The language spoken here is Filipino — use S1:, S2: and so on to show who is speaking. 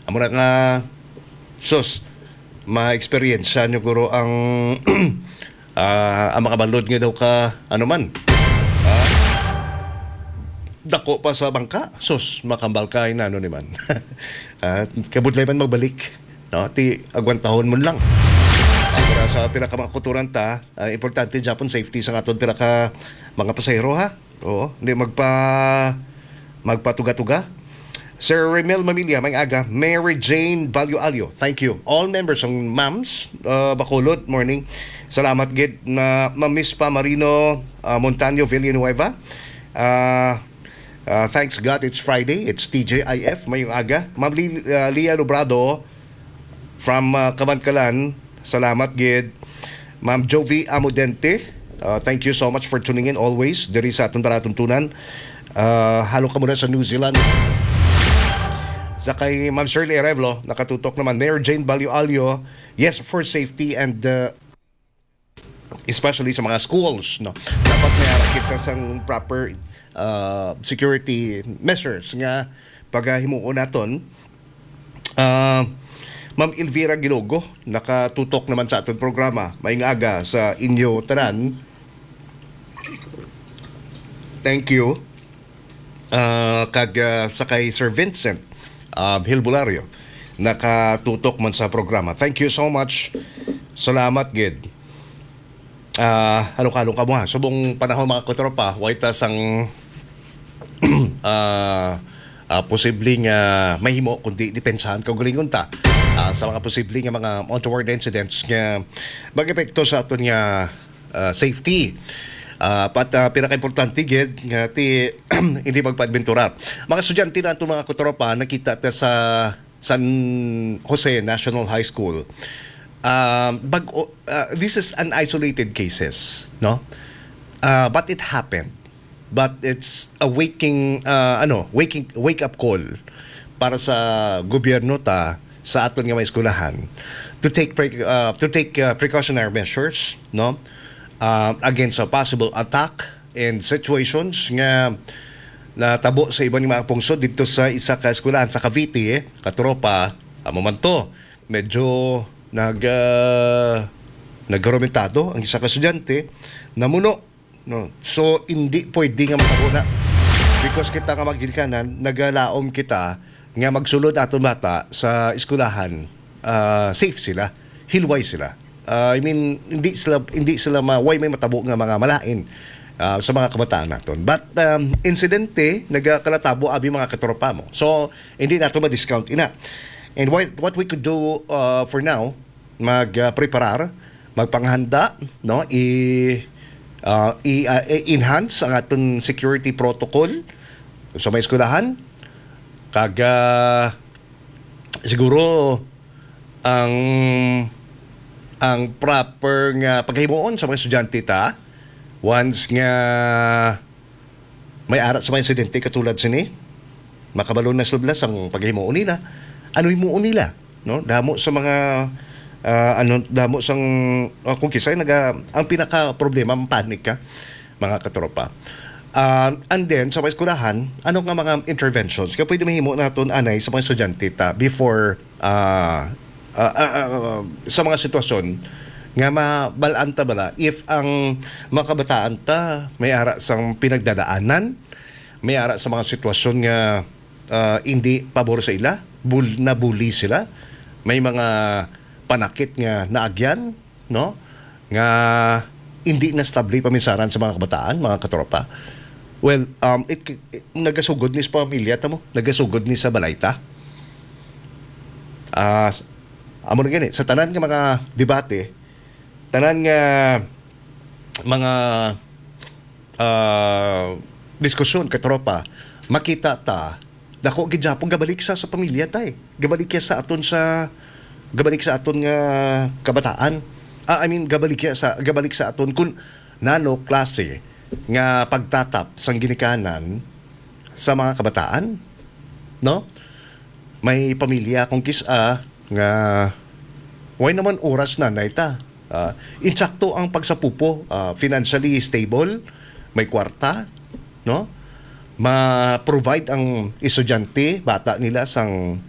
S1: amo na nga sus ma-experience nyo guro ang ang mga balod nga daw ka ano man dako pa sa bangka sus makambal ka na ano ni man kabudlay man magbalik no ti agwantahon mo lang para sa pinakamakuturan ta importante Japan safety sa aton pinaka mga pasahero ha oo hindi magpatuga-tuga. Sir Remel Mamilya, may aga. Mary Jane Balyo-Alyo, thank you. All members ng MAMS, Bacolod, morning. Salamat, gid na Miss Pa Marino Montaño Villanueva. Thanks God, it's Friday. It's TJIF, mayong aga. Ma'am Lia Lubrado from Kamankalan, salamat, gid. Ma'am Jovi Amudente, thank you so much for tuning in always. Diri sa atong paratuntunan. Halo ka muna sa New Zealand. Sa kay Ma'am Shirley Arevalo, nakatutok naman. Mayor Jane Balyo-Alyo, yes, for safety and especially sa mga schools, no? Dapat may kita sang proper security measures nga paghimuon naton. Ma'am Elvira Gilogo, nakatutok naman sa aton programa. Maayong aga sa inyo tanan. Thank you. Sa kay Sir Vincent Hilbulario, nakatutok man sa programa. Thank you so much. Salamat, gid. Halong-halong ka mo ha. Subong panahon mga katropa, white ang posibleng mahimo kundi depensahan kung galingon ta sa mga posibleng mga untoward incidents nga mag-epekto sa aton nga safety. Pinaka-importante gid nga ti hindi magpa-adventura. Mga estudyante na itong mga katropa nakita ta sa San Jose National High School. This is an isolated cases, no? But it happened. But it's a wake up call para sa gobyerno ta sa aton nga mga eskwelahan to take precautionary measures, no? Against a possible attack and situations nga natabo sa ibang mga pungsod dito sa isa ka eskwelahan sa Cavite, katropa, mamanto medyo naggarumentado ang isa ka estudyante namuno, no? So hindi pwede nga matabo na because kita nga magginikanan nagalaom kita nga magsulod aton bata sa eskwelahan, safe sila, hilway sila. I mean, hindi sila may matabo nga mga malain sa mga kabataan naton. But incidente nagakalatabo abi mga katropa mo. So hindi nato ma-discount ina. And what we could do for now, magpreparar, magpanghanda, no? I-enhance ang aton security protocol sa mga eskwelahan. Siguro ang proper nga paghimuon sa mga estudyante ta once nga may ara sa mga insidente katulad sini makabalon na sublas ang paghimuon nila ano himuon nila, no? Damo sa mga damo sang kung kisay ang pinaka problema ang panic ka mga katropa. And then sa mga eskwelahan ano nga mga interventions kaya pwede mahimo naton anay sa mga estudyante ta before sa mga sitwasyon nga mabalaan ta bala if ang mga kabataan ta may ara sang pinagdadaanan, may ara sa mga sitwasyon nga hindi pabor sa ila, nabuli sila, may mga panakit nga naagyan, no? Nga hindi na stable paminsaran sa mga kabataan, mga katropa. Well, nagasugod ni sa pamilya ta mo, nagasugod ni sa balayta. Amo na gani sa tanan nga mga debate, tanan nga mga diskusyon katropa, makita ta dako gid Japon gabalik sa pamilya ta gabalik sa aton nga kabataan. Gabalik sa aton kun nano klase nga pagtatap sang ginikanan sa mga kabataan, no? May pamilya kung kisa nga why naman oras na naita insakto ang pagsapupo, financially stable, may kwarta, no? Ma-provide ang estudyante bata nila sang